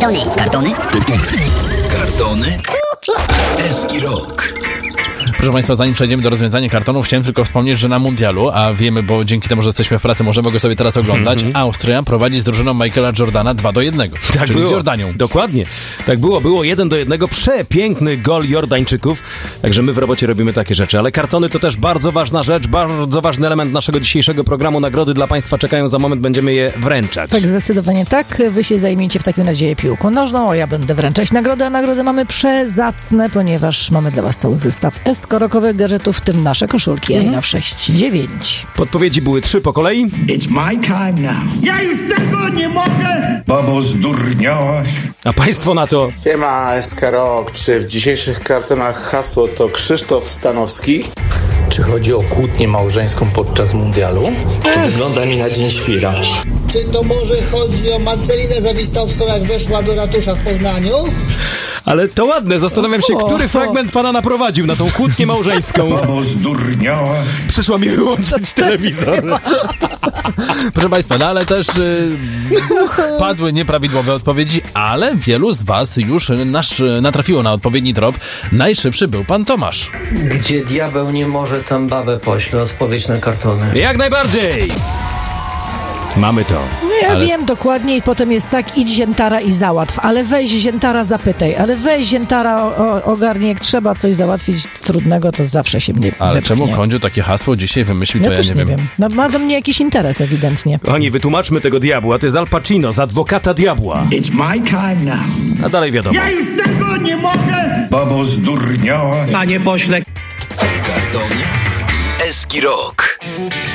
Kartony? Eski Rok. Proszę Państwa, zanim przejdziemy do rozwiązania kartonów, chciałem tylko wspomnieć, że na mundialu, a wiemy, bo dzięki temu, że jesteśmy w pracy, możemy go sobie teraz oglądać, Austria prowadzi z drużyną Michaela Jordana 2-1, Tak czyli było. z Jordanią. Dokładnie. Tak było 1-1. Przepiękny gol Jordańczyków. Także my w robocie robimy takie rzeczy. Ale kartony to też bardzo ważna rzecz, bardzo ważny element naszego dzisiejszego programu. Nagrody dla Państwa czekają, za moment będziemy je wręczać. Tak, zdecydowanie tak. Wy się zajmiecie w takiej nadziei piłką nożną, a ja będę wręczać nagrody, a nagrody mamy przezacne, ponieważ mamy dla Was cały zestaw eskorokowych gadżetów, w tym nasze koszulki Aina 6-9. Podpowiedzi były 3 po kolei. It's my time now. Ja już tego nie mogę! Babo, zdurniałaś? A Państwo na to... Siema, SK Rock. Czy w dzisiejszych kartonach hasło to Krzysztof Stanowski? Czy chodzi o kłótnię małżeńską podczas mundialu? To wygląda mi na dzień świra. Czy to może chodzi o Marcelinę Zawistowską, jak weszła do ratusza w Poznaniu? Ale to ładne. Zastanawiam się, który fragment Pana naprowadził na tą kłótnię małżeńską. Babo, zdurniałaś? Przyszła mi wyłączać telewizor. Proszę Państwa, no ale też padły nieprawidłowe odpowiedzi, ale wielu z Was już natrafiło na odpowiedni trop. Najszybszy był Pan Tomasz. Gdzie diabeł nie może, tam babę pośle. Odpowiedź na kartony. Jak najbardziej. Mamy to. No ja wiem dokładnie i potem jest tak, idź ziętara i załatw, ale weź ziętara zapytaj, ale weź ziętara ogarnie, jak trzeba coś załatwić trudnego, to zawsze się mnie Ale wypchnie. czemu Kądziu takie hasło dzisiaj wymyślił, to ja też nie wiem. No, ma do mnie jakiś interes ewidentnie. Kochani, wytłumaczmy tego diabła. To jest Al Pacino z Adwokata Diabła. It's my time now. A dalej wiadomo. Ja już tego nie mogę! Babo, zdurniałaś? Panie pośle, Kartony? Eski Rok.